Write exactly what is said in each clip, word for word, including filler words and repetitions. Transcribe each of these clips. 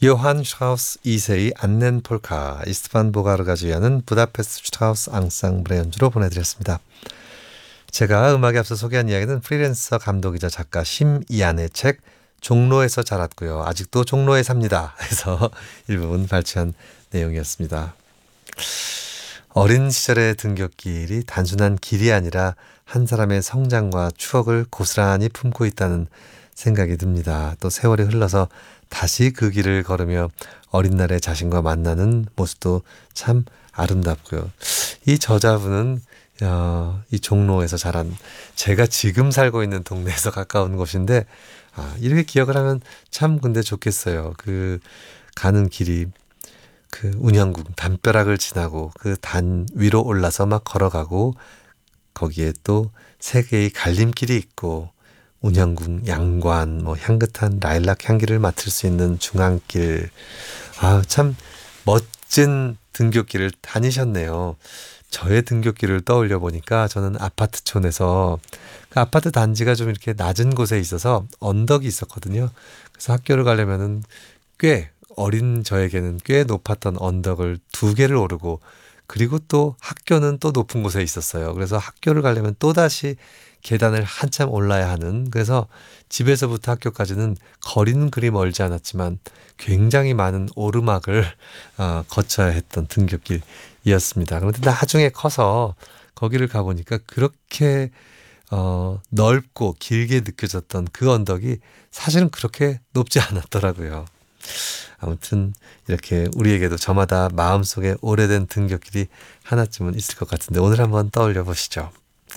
요한 슈트라우스 이 세의 안넨 폴카, 이스트반 보가르가 주연한 부다페스트 슈트라우스 앙상블의 연주로 보내드렸습니다. 제가 음악에 앞서 소개한 이야기는 프리랜서 감독이자 작가 심이안의 책 종로에서 자랐고요. 아직도 종로에 삽니다. 해서 일부분 발췌한 내용이었습니다. 어린 시절의 등굣길이 단순한 길이 아니라 한 사람의 성장과 추억을 고스란히 품고 있다는 생각이 듭니다. 또 세월이 흘러서 다시 그 길을 걸으며 어린 날의 자신과 만나는 모습도 참 아름답고요. 이 저자분은 어, 이 종로에서 자란 제가 지금 살고 있는 동네에서 가까운 곳인데 아, 이렇게 기억을 하면 참 근데 좋겠어요. 그 가는 길이 그 운영궁 담벼락을 지나고 그 단 위로 올라서 막 걸어가고 거기에 또 세 개의 갈림길이 있고 운영궁 양관 뭐 향긋한 라일락 향기를 맡을 수 있는 중앙길. 아, 참 멋진 등굣길을 다니셨네요. 저의 등굣길을 떠올려 보니까 저는 아파트촌에서 그 아파트 단지가 좀 이렇게 낮은 곳에 있어서 언덕이 있었거든요. 그래서 학교를 가려면은 꽤 어린 저에게는 꽤 높았던 언덕을 두 개를 오르고 그리고 또 학교는 또 높은 곳에 있었어요. 그래서 학교를 가려면 또다시 계단을 한참 올라야 하는, 그래서 집에서부터 학교까지는 거리는 그리 멀지 않았지만 굉장히 많은 오르막을 어, 거쳐야 했던 등굣길이었습니다. 그런데 나중에 커서 거기를 가보니까 그렇게 어, 넓고 길게 느껴졌던 그 언덕이 사실은 그렇게 높지 않았더라고요. 아무튼 이렇게 우리에게도 저마다 마음속에 오래된 등굣길이 하나쯤은 있을 것 같은데 오늘 한번 떠올려 보시죠.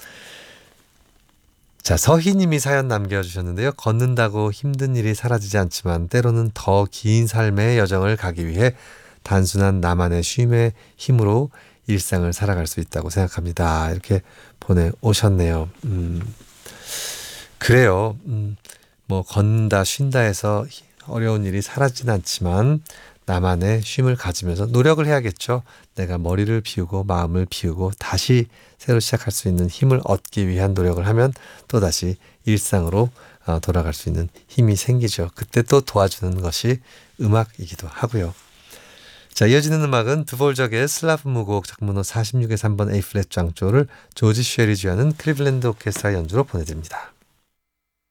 자, 서희님이 사연 남겨주셨는데요. 걷는다고 힘든 일이 사라지지 않지만 때로는 더 긴 삶의 여정을 가기 위해 단순한 나만의 쉼의 힘으로 일상을 살아갈 수 있다고 생각합니다. 이렇게 보내오셨네요. 음, 그래요. 음, 뭐 걷는다 쉰다 해서 어려운 일이 사라지진 않지만 나만의 쉼을 가지면서 노력을 해야겠죠. 내가 머리를 비우고 마음을 비우고 다시 새로 시작할 수 있는 힘을 얻기 위한 노력을 하면 또다시 일상으로 돌아갈 수 있는 힘이 생기죠. 그때 또 도와주는 것이 음악이기도 하고요. 자, 이어지는 음악은 드볼적의 슬라브 무곡 작문호 사십육의 삼 번 A 플랫 장조를 조지 쉐리 주하는 클리블랜드 오케스트라 연주로 보내드립니다.